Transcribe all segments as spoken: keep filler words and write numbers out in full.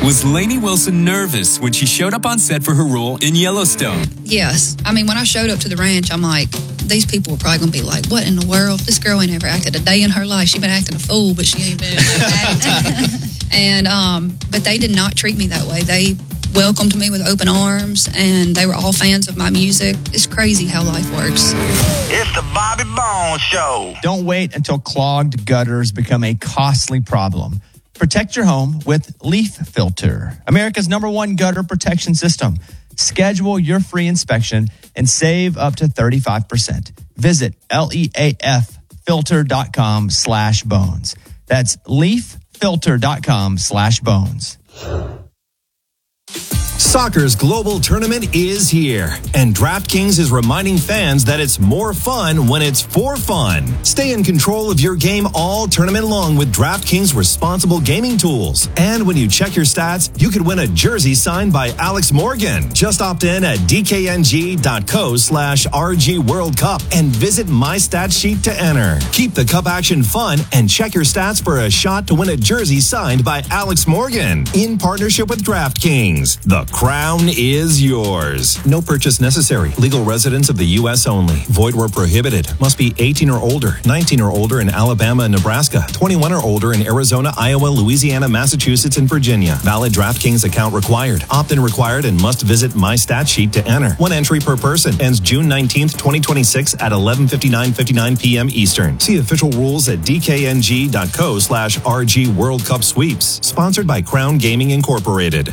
Was Lainey Wilson nervous when she showed up on set for her role in Yellowstone? Yes. I mean, when I showed up to the ranch, I'm like, these people are probably going to be like, what in the world? This girl ain't ever acted a day in her life. She been acting a fool, but she ain't been acting. and, um, but they did not treat me that way. They welcomed me with open arms, and they were all fans of my music. It's crazy how life works. It's the Bobby Bones Show. Don't wait until clogged gutters become a costly problem. Protect your home with Leaf Filter, America's number one gutter protection system. Schedule your free inspection and save up to thirty-five percent. Visit leaffilter.com slash bones. That's leaffilter.com slash bones. Soccer's global tournament is here, and DraftKings is reminding fans that it's more fun when it's for fun. Stay in control of your game all tournament long with DraftKings responsible gaming tools. And when you check your stats, you could win a jersey signed by Alex Morgan. Just opt in at dkng.co slash RG World Cup and visit My Stat Sheet to enter. Keep the cup action fun and check your stats for a shot to win a jersey signed by Alex Morgan in partnership with DraftKings. The crown is yours. No purchase necessary. Legal residents of the U S only. Void where prohibited. Must be eighteen or older. nineteen or older in Alabama and Nebraska. twenty-one or older in Arizona, Iowa, Louisiana, Massachusetts, and Virginia. Valid DraftKings account required. Opt-in required and must visit My Stat Sheet to enter. One entry per person. Ends June nineteenth, twenty twenty-six at eleven fifty-nine fifty-nine p.m. Eastern. See official rules at dkng.co slash RG World Cup Sweeps. Sponsored by Crown Gaming Incorporated.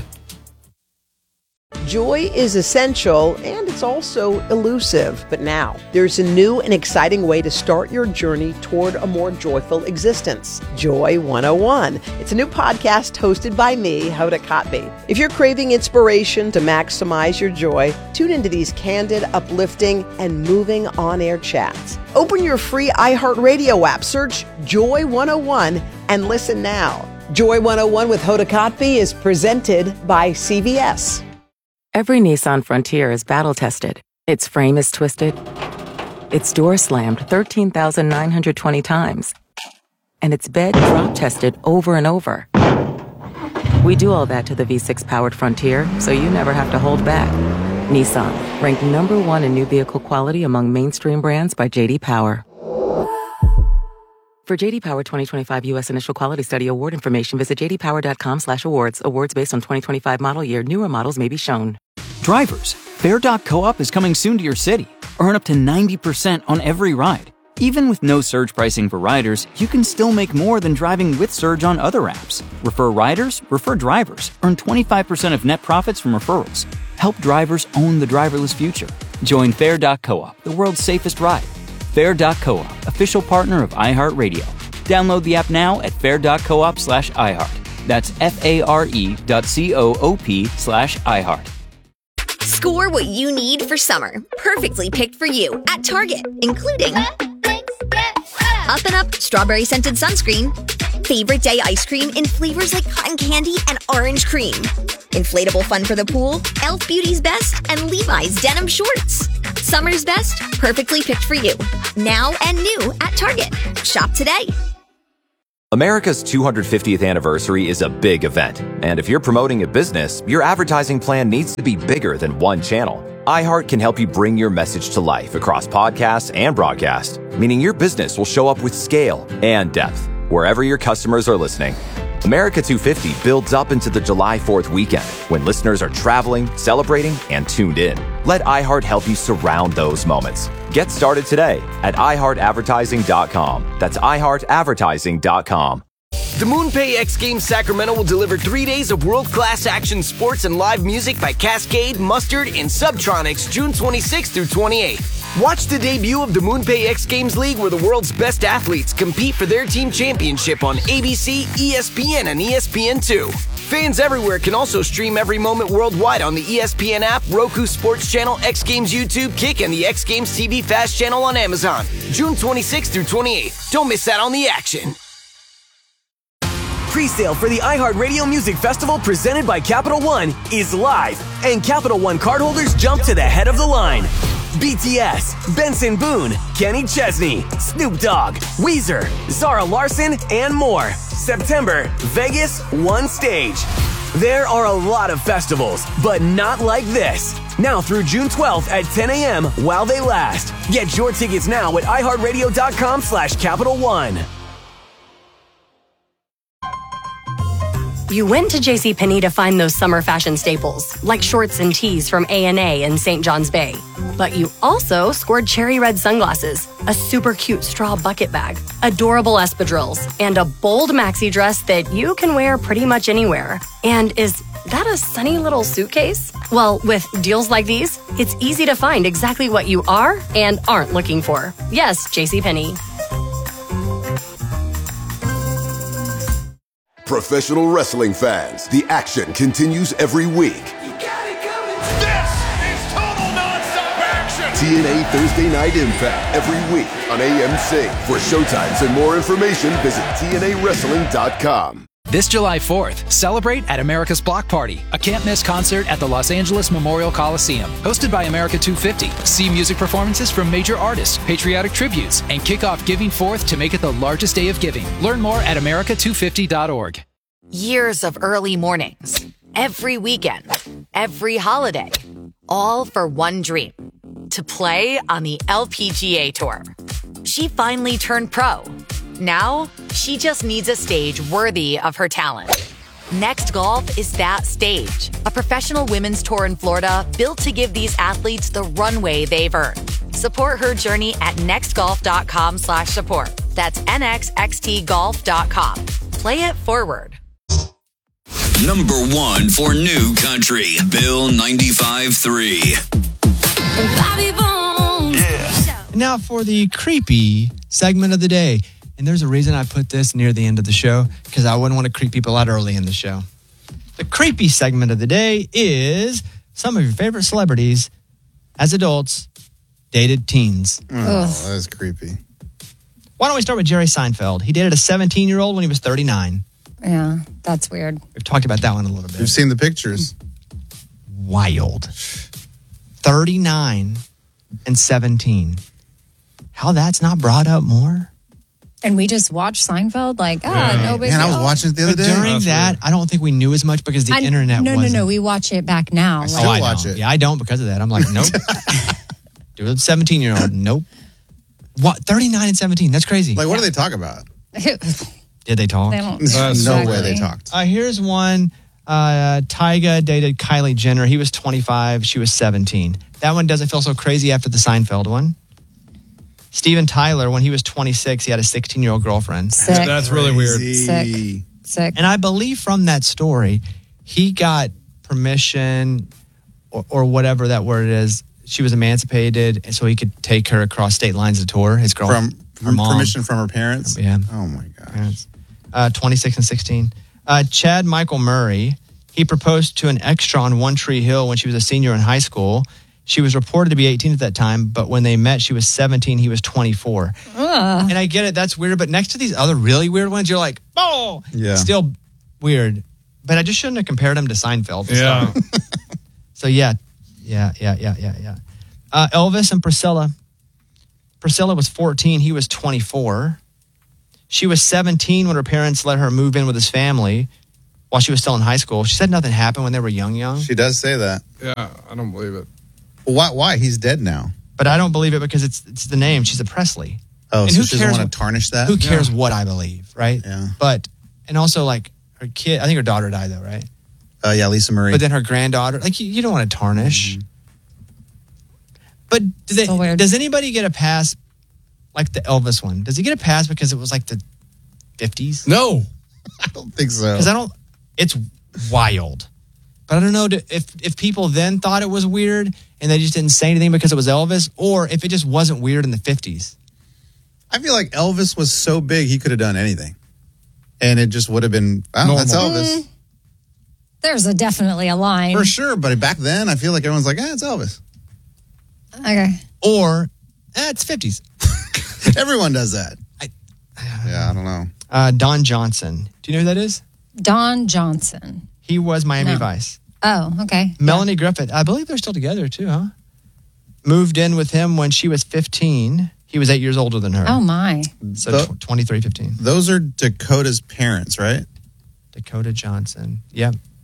Joy is essential, and it's also elusive. But now, there's a new and exciting way to start your journey toward a more joyful existence. Joy one oh one. It's a new podcast hosted by me, Hoda Kotb. If you're craving inspiration to maximize your joy, tune into these candid, uplifting, and moving on-air chats. Open your free iHeartRadio app, search Joy one oh one, and listen now. Joy one oh one with Hoda Kotb is presented by C V S. Every Nissan Frontier is battle-tested. Its frame is twisted. Its door slammed thirteen thousand nine hundred twenty times. And its bed drop-tested over and over. We do all that to the V six powered Frontier, so you never have to hold back. Nissan, ranked number one in new vehicle quality among mainstream brands by J D Power. For J D Power twenty twenty-five U S Initial Quality Study Award information, visit jdpower.com slash awards. Awards based on twenty twenty-five model year. Newer models may be shown. Drivers, Fair dot co-op is coming soon to your city. Earn up to ninety percent on every ride. Even with no surge pricing for riders, you can still make more than driving with Surge on other apps. Refer riders, refer drivers. Earn twenty-five percent of net profits from referrals. Help drivers own the driverless future. Join Fair dot co-op, the world's safest ride. Fair dot co-op, official partner of iHeartRadio. Download the app now at fair.coop slash iHeart. That's F-A-R-E dot C-O-O-P slash iHeart. Score what you need for summer. Perfectly picked for you at Target, including Up and Up Strawberry Scented Sunscreen, Favorite Day Ice Cream in flavors like cotton candy and orange cream, Inflatable Fun for the Pool, e l f Beauty's Best, and Levi's Denim Shorts. Summer's best, perfectly picked for you. Now and new at Target. Shop today. America's two hundred fiftieth anniversary is a big event, and if you're promoting a business, your advertising plan needs to be bigger than one channel. iHeart can help you bring your message to life across podcasts and broadcast, meaning your business will show up with scale and depth wherever your customers are listening. America two fifty builds up into the July fourth weekend when listeners are traveling, celebrating, and tuned in. Let iHeart help you surround those moments. Get started today at i heart advertising dot com. That's i heart advertising dot com. The MoonPay X Games Sacramento will deliver three days of world-class action sports and live music by Cascade, Mustard, and Subtronics June twenty-sixth through twenty-eighth. Watch the debut of the MoonPay X Games League, where the world's best athletes compete for their team championship on A B C, E S P N, and E S P N two. Fans everywhere can also stream every moment worldwide on the E S P N app, Roku Sports Channel, X Games YouTube, Kick, and the X Games T V Fast Channel on Amazon. June twenty-sixth through twenty-eighth. Don't miss out on the action. Pre-sale for the iHeartRadio Music Festival presented by Capital One is live, and Capital One cardholders jump to the head of the line. B T S, Benson Boone, Kenny Chesney, Snoop Dogg, Weezer, Zara Larson, and more. September, Vegas, one stage. There are a lot of festivals, but not like this. Now through June twelfth at ten a.m. while they last. Get your tickets now at iHeartRadio.com slash Capital One. You went to JCPenney to find those summer fashion staples, like shorts and tees from A and A in Saint John's Bay. But you also scored cherry red sunglasses, a super cute straw bucket bag, adorable espadrilles, and a bold maxi dress that you can wear pretty much anywhere. And is that a sunny little suitcase? Well, with deals like these, it's easy to find exactly what you are and aren't looking for. Yes, JCPenney. Professional wrestling fans, the action continues every week. This is total nonstop action! T N A Thursday Night Impact every week on A M C. For showtimes and more information, visit T N A wrestling dot com. This July fourth, celebrate at America's Block Party, a can't-miss concert at the Los Angeles Memorial Coliseum. Hosted by America two fifty. See music performances from major artists, patriotic tributes, and kick off Giving Fourth to make it the largest day of giving. Learn more at America two fifty dot org. Years of early mornings, every weekend, every holiday, all for one dream, to play on the L P G A Tour. She finally turned pro. Now, she just needs a stage worthy of her talent. Next Golf is that stage, a professional women's tour in Florida built to give these athletes the runway they've earned. Support her journey at nextgolf.com slash support. That's N X X T golf dot com. Play it forward. Number one for New Country, Bill ninety-five three. Yeah. Now for the creepy segment of the day. And there's a reason I put this near the end of the show, because I wouldn't want to creep people out early in the show. The creepy segment of the day is some of your favorite celebrities as adults dated teens. Oh, that's creepy. Why don't we start with Jerry Seinfeld? He dated a seventeen-year-old when he was thirty-nine. Yeah, that's weird. We've talked about that one a little bit. We've seen the pictures. Wild. thirty-nine and seventeen. How that's not brought up more? And we just watched Seinfeld, like, ah, Yeah. no big Man, I deal. was watching it the other day. During that, I don't think we knew as much because the I- internet No, wasn't. no, no. We watch it back now. I like- still watch it. Yeah, I don't because of that. I'm like, nope. Dude, a seventeen-year-old, nope. What? thirty-nine and seventeen. That's crazy. Like, what do they talk about? Did they talk? They don't- There's no way Exactly. they talked. Uh, here's one. Uh, Tyga dated Kylie Jenner. He was twenty-five. She was seventeen. That one doesn't feel so crazy after the Seinfeld one. Steven Tyler, when he was twenty-six, he had a sixteen-year-old girlfriend. Sick. That's really weird. Sick. Sick. And I believe from that story, he got permission or, or whatever that word is. She was emancipated, and so he could take her across state lines to tour. His girlfriend, From her mom. permission from her parents? Yeah. Oh, my gosh. Parents. Uh, twenty-six and sixteen. Uh, Chad Michael Murray, he proposed to an extra on One Tree Hill when she was a senior in high school. She was reported to be eighteen at that time, but when they met, she was seventeen. He was twenty-four. Ugh. And I get it. That's weird. But next to these other really weird ones, you're like, oh, Yeah. still weird. But I just shouldn't have compared him to Seinfeld. Yeah. So, so yeah, yeah, yeah, yeah, yeah, yeah. Uh, Elvis and Priscilla. Priscilla was fourteen. He was twenty-four. She was seventeen when her parents let her move in with his family while she was still in high school. She said nothing happened when they were young, young. She does say that. Yeah, I don't believe it. Why? Why? He's dead now. But I don't believe it because it's it's the name. She's a Presley. Oh, And so who she doesn't cares want to tarnish that? Who cares what I believe, right? Yeah. But, and also like her kid, I think her daughter died though, right? Uh, yeah, Lisa Marie. But then her granddaughter, like you, you don't want to tarnish. Mm-hmm. But do they, does anybody get a pass like the Elvis one? Does he get a pass because it was like the fifties? No. I don't think so. Because I don't, it's wild. But I don't know if, if people then thought it was weird and they just didn't say anything because it was Elvis, or if it just wasn't weird in the fifties. I feel like Elvis was so big, he could have done anything. And it just would have been, oh, that's Normal. Elvis. Mm. There's a definitely a line. For sure. But back then, I feel like everyone's like, eh, it's Elvis. Okay. Or, eh, it's fifties. Everyone does that. I, yeah, I don't know. Uh, Don Johnson. Do you know who that is? Don Johnson. He was Miami No. Vice. Oh, okay. Melanie Griffith. I believe they're still together too, huh? Moved in with him when she was fifteen. He was eight years older than her. Oh, my. So Tho- twenty-three, fifteen. Those are Dakota's parents, right? Dakota Johnson. Yep.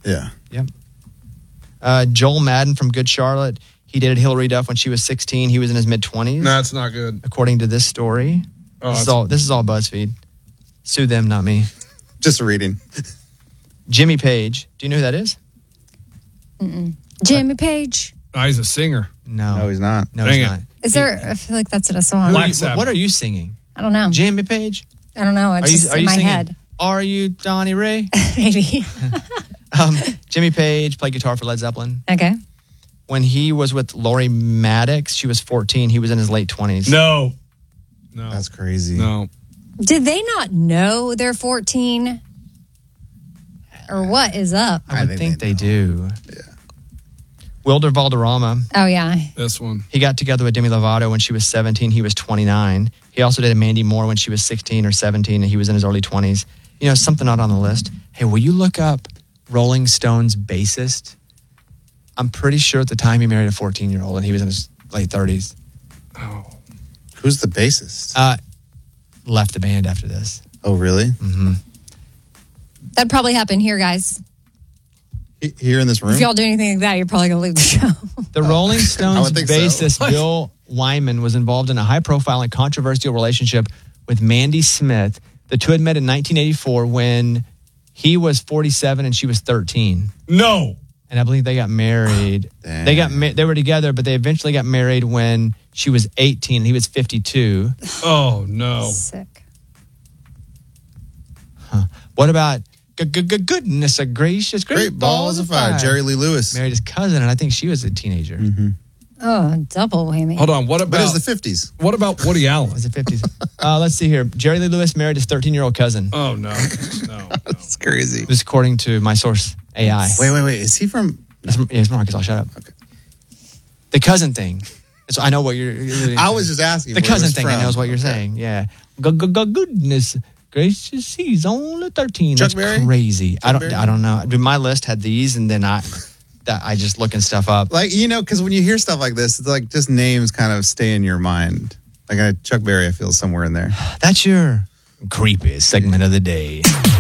Yeah. Yep. Uh, Joel Madden from Good Charlotte. He dated Hillary Duff when she was sixteen. He was in his mid-twenties. No, that's not good. According to this story. Oh, this, is all, this is all BuzzFeed. Sue them, not me. Just reading. Jimmy Page. Do you know who that is? Mm-mm. Jimmy Page. Oh, he's a singer. No. No, he's not. No, Dang he's it. not. Is there? I feel like that's in a song. What, what, what are you singing? I don't know. Jimmy Page? I don't know. It's Are you, just are in you my singing, head. Are you Donnie Ray? Maybe. um, Jimmy Page played guitar for Led Zeppelin. Okay. When he was with Laurie Maddox, she was fourteen. He was in his late twenties. No. No. That's crazy. No. Did they not know they're fourteen? Or what is up? I would think they do. Yeah. Wilder Valderrama. Oh, yeah. This one. He got together with Demi Lovato when she was seventeen. He was twenty-nine. He also did Mandy Moore when she was sixteen or seventeen, and he was in his early twenties. You know, something not on the list. Hey, will you look up Rolling Stones bassist? I'm pretty sure at the time he married a fourteen-year-old, and he was in his late thirties. Oh. Who's the bassist? Uh, left the band after this. Oh, really? Mm-hmm. That'd probably happen here, guys. Here in this room? If y'all do anything like that, you're probably going to leave the show. The Rolling Stones would think so. bassist Bill Wyman was involved in a high-profile and controversial relationship with Mandy Smith. The two had met in nineteen eighty-four when he was forty-seven and she was thirteen. No. And I believe they got married. Damn. They got ma- they were together, but they eventually got married when she was eighteen and he was fifty-two. Oh, no. Sick. Huh. What about g- g- g- goodness of gracious, great, Great balls of fire. Jerry Lee Lewis. Married his cousin, and I think she was a teenager. Mm-hmm. Oh, double whammy. Hold on. What about? But it's the fifties. What about Woody Allen? Was it fifties? uh, let's see here. Jerry Lee Lewis married his thirteen-year-old cousin. Oh, no. No. That's crazy. This is according to my source, A I. Wait, wait, wait. Is he from? It's, yeah, it's from Arkansas. Shut up. Okay. The cousin thing. So I know what you're. you're I was just asking. The where he cousin was thing. from. I knows what you're Okay. saying. Yeah. Go, go, go, goodness gracious, he's only thirteen. Chuck That's Berry? crazy. Chuck I don't. Berry? I don't know. Dude, my list had these, and then I, that I just looking stuff up. Like, you know, because when you hear stuff like this, it's like just names kind of stay in your mind. Like uh, Chuck Berry, I feel somewhere in there. That's your creepiest segment of the day.